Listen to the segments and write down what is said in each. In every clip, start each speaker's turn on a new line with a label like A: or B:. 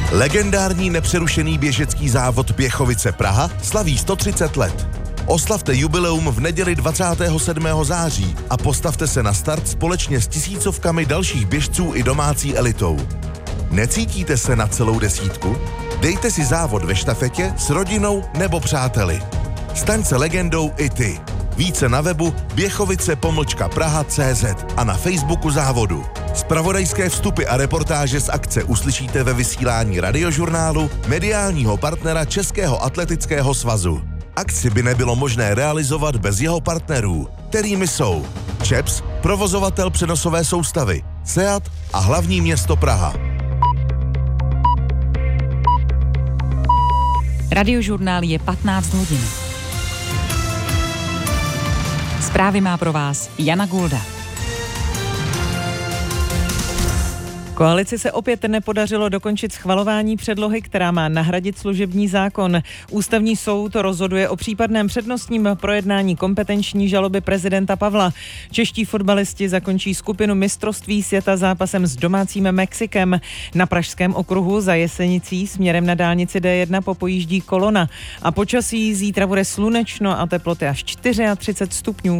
A: Legendární nepřerušený běžecký závod Běchovice Praha slaví 130 let. Oslavte jubileum v neděli 27. září a postavte se na start společně s tisícovkami dalších běžců i domácí elitou. Necítíte se na celou desítku? Dejte si závod ve štafetě s rodinou nebo přáteli. Staň se legendou i ty. Více na webu běchovice-praha.cz a na Facebooku závodu. Zpravodajské vstupy a reportáže z akce uslyšíte ve vysílání Radiožurnálu, mediálního partnera Českého atletického svazu. Akci by nebylo možné realizovat bez jeho partnerů, kterými jsou ČEPS, provozovatel přenosové soustavy, SEAT a hlavní město Praha.
B: Radiožurnál je 15 hodin. Zprávy má pro vás Jana Gulda.
C: Koalici se opět nepodařilo dokončit schvalování předlohy, která má nahradit služební zákon. Ústavní soud rozhoduje o případném přednostním projednání kompetenční žaloby prezidenta Pavla. Čeští fotbalisti zakončí skupinu mistrovství světa zápasem s domácím Mexikem. Na Pražském okruhu za Jesenicí směrem na dálnici D1 popojíždí kolona. A počasí zítra bude slunečno a teploty až 34 stupňů.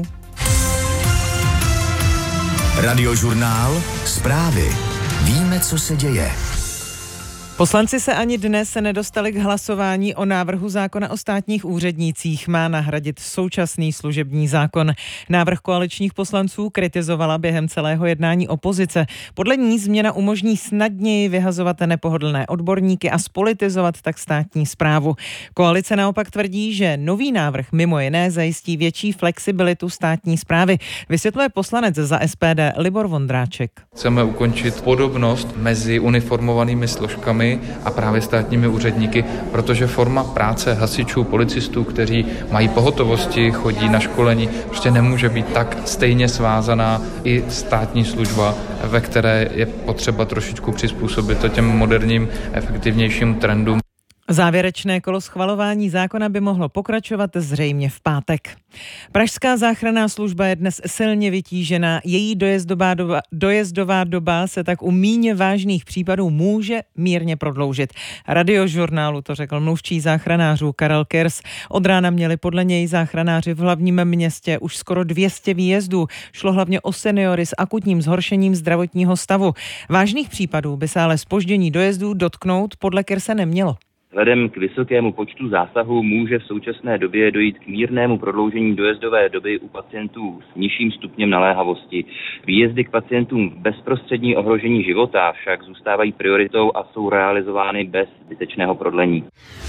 D: Radiožurnál, zprávy. Víme, co se děje.
C: Poslanci se ani dnes nedostali k hlasování o návrhu zákona o státních úřednících. Má nahradit současný služební zákon. Návrh koaličních poslanců kritizovala během celého jednání opozice. Podle ní změna umožní snadněji vyhazovat nepohodlné odborníky a spolitizovat tak státní správu. Koalice naopak tvrdí, že nový návrh mimo jiné zajistí větší flexibilitu státní správy. Vysvětluje poslanec za SPD Libor Vondráček.
E: Chceme ukončit podobnost mezi uniformovanými složkami a právě státními úředníky, protože forma práce hasičů, policistů, kteří mají pohotovosti, chodí na školení, prostě nemůže být tak stejně svázaná i státní služba, ve které je potřeba trošičku přizpůsobit to těm moderním, efektivnějším trendům.
C: Závěrečné kolo schvalování zákona by mohlo pokračovat zřejmě v pátek. Pražská záchranná služba je dnes silně vytížená. Její dojezdová doba se tak u míně vážných případů může mírně prodloužit. Radiožurnálu to řekl mluvčí záchranářů Karel Kers. Od rána měli podle něj záchranáři v hlavním městě už skoro 200 výjezdů. Šlo hlavně o seniory s akutním zhoršením zdravotního stavu. Vážných případů by se ale zpoždění dojezdů dotknout podle Kerse nemělo.
F: Vzhledem k vysokému počtu zásahů může v současné době dojít k mírnému prodloužení dojezdové doby u pacientů s nižším stupněm naléhavosti. Výjezdy k pacientům v bezprostřední ohrožení života však zůstávají prioritou a jsou realizovány bez zbytečného prodlení.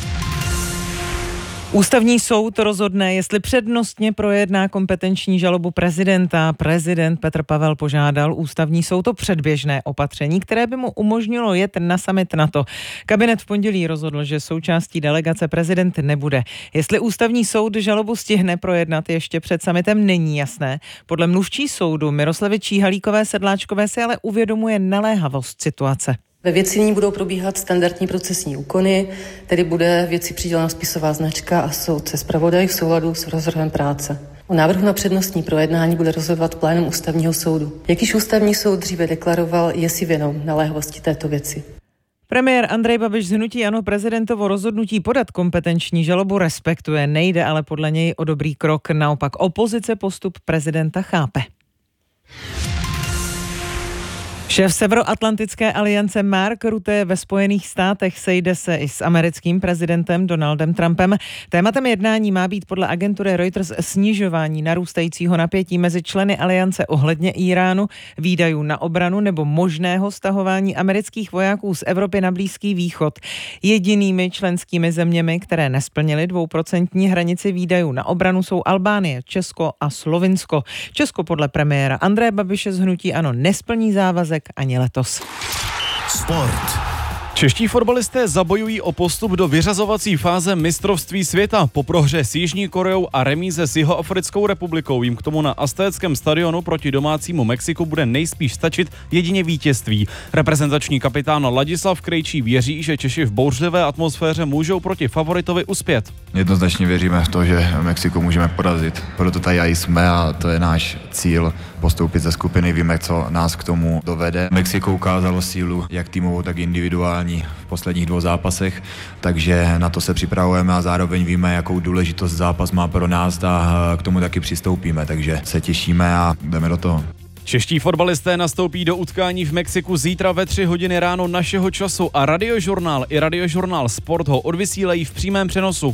C: Ústavní soud rozhodne, jestli přednostně projedná kompetenční žalobu prezidenta. Prezident Petr Pavel požádal ústavní soud o předběžné opatření, které by mu umožnilo jet na summit NATO. Kabinet v pondělí rozhodl, že součástí delegace prezident nebude. Jestli ústavní soud žalobu stihne projednat ještě před summitem, není jasné. Podle mluvčí soudu Miroslavy Číhalíkové Sedláčkové si ale uvědomuje naléhavost situace.
G: Ve věci nyní budou probíhat standardní procesní úkony, tedy bude věci přidělena spisová značka a soudce zpravodaj v souladu s rozvrhem práce. O návrhu na přednostní projednání bude rozhodovat plénum ústavního soudu. Jak již ústavní soud dříve deklaroval, je si vědom naléhavosti této věci.
C: Premiér Andrej Babiš z hnutí ANO prezidentovo rozhodnutí podat kompetenční žalobu respektuje, nejde ale podle něj o dobrý krok. Naopak opozice postup prezidenta chápe. Šéf Severoatlantické aliance Mark Rutte je ve Spojených státech, sejde se i s americkým prezidentem Donaldem Trumpem. Tématem jednání má být podle agentury Reuters snižování narůstajícího napětí mezi členy aliance ohledně Íránu, výdajů na obranu nebo možného stahování amerických vojáků z Evropy na Blízký východ. Jedinými členskými zeměmi, které nesplnily 2% hranici výdajů na obranu, jsou Albánie, Česko a Slovinsko. Česko podle premiéra Andreje Babiše z hnutí ANO nesplní závazek ani letos.
D: Sport.
H: Čeští fotbalisté zabojují o postup do vyřazovací fáze mistrovství světa. Po prohře s Jižní Koreou a remíze s Jihoafrickou republikou jim k tomu na Aztéckém stadionu proti domácímu Mexiku bude nejspíš stačit jedině vítězství. Reprezentační kapitán Ladislav Krejčí věří, že Češi v bouřlivé atmosféře můžou proti favoritovi uspět.
I: Jednoznačně věříme v to, že Mexiko můžeme porazit. Proto tady jsme a to je náš cíl. postoupit ze skupiny, víme, co nás k tomu dovede. Mexiko ukázalo sílu, jak týmovou, tak individuální v posledních 2 zápasech, takže na to se připravujeme a zároveň víme, jakou důležitost zápas má pro nás a k tomu taky přistoupíme, takže se těšíme a jdeme do toho.
H: Čeští fotbalisté nastoupí do utkání v Mexiku zítra ve 3 hodiny ráno našeho času a Radiožurnál i Radiožurnál Sport ho odvysílají v přímém přenosu.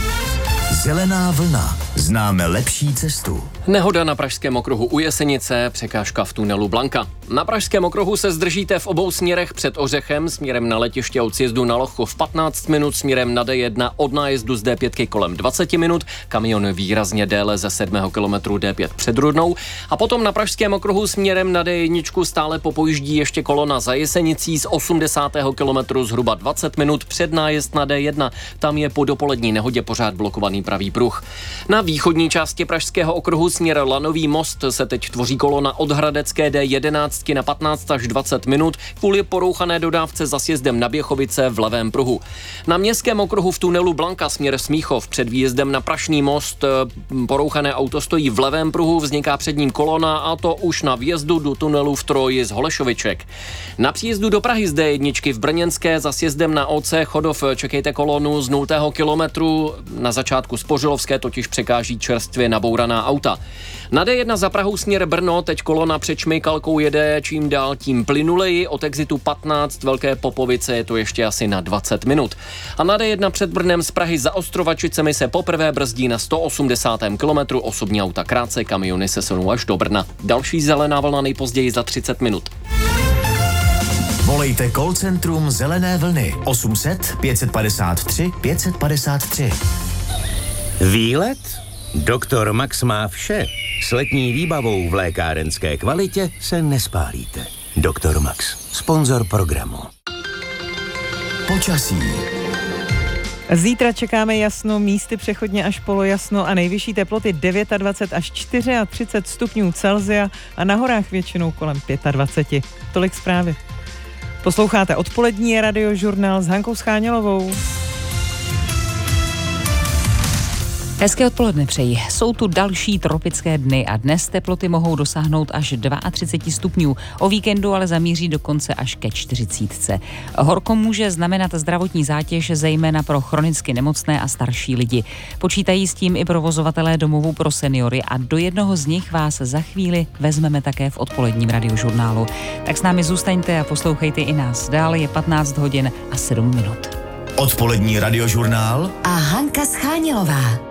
D: Zelená vlna. Známe lepší cestu.
J: Nehoda na pražském okruhu u Jesenice, překážka v tunelu Blanka. Na pražském okruhu se zdržíte v obou směrech před Ořechem, směrem na letiště od sjezdu na Lochov 15 minut, směrem na D1 od nájezdu z D5 kolem 20 minut, kamion výrazně déle ze 7. kilometru D5 před Rudnou a potom na pražském okruhu směrem na D1 stále popojíždí ještě kolona za Jesenicí z 80. kilometru zhruba 20 minut před nájezd na D1. Tam je po dopolední nehodě pořád blokovaný pravý pruh. Na východní části pražského okruhu směr Lanový most se teď tvoří kolona od Hradecké D11 na 15 až 20 minut kvůli porouchané dodávce za sjezdem na Běchovice v levém pruhu. Na městském okruhu v tunelu Blanka směr Smíchov před výjezdem na Prašný most porouchané auto stojí v levém pruhu, vzniká před ním kolona a to už na vjezdu do tunelu v Troji z Holešoviček. Na příjezdu do Prahy z D1 v Brněnské za sjezdem na OC Chodov čekejte kolonu z 0. kilometru. Na začátku Spořilovské totiž překáží čerstvě nabouraná auta. Na D1 za Prahou směr Brno teď kolona před Šmejkalkou jede čím dál tím plynuleji, od exitu 15 Velké Popovice je to ještě asi na 20 minut. A na D1 před Brnem z Prahy za Ostrovačicemi se poprvé brzdí na 180. kilometru, osobní auta krátce, kamiony se sunou až do Brna. Další zelená vlna nejpozději za 30 minut.
D: Volejte call centrum Zelené vlny 800 553 553.
K: Výlet? Doktor Max má vše. S letní výbavou v lékárenské kvalitě se nespálíte. Doktor Max, sponzor programu.
D: Počasí.
C: Zítra čekáme jasno, místy přechodně až polojasno a nejvyšší teploty 29 až 34 stupňů Celsia a na horách většinou kolem 25. Tolik zprávy. Posloucháte odpolední Radiožurnál s Hankou Schánělovou.
B: Hezké odpoledne přeji. Jsou tu další tropické dny a dnes teploty mohou dosáhnout až 32 stupňů. O víkendu ale zamíří dokonce až ke 40. Horko může znamenat zdravotní zátěž zejména pro chronicky nemocné a starší lidi. Počítají s tím i provozovatelé domovů pro seniory a do jednoho z nich vás za chvíli vezmeme také v odpoledním Radiožurnálu. Tak s námi zůstaňte a poslouchejte i nás. Dále je 15 hodin a 7 minut.
D: Odpolední Radiožurnál
L: a Hanka Schánělová.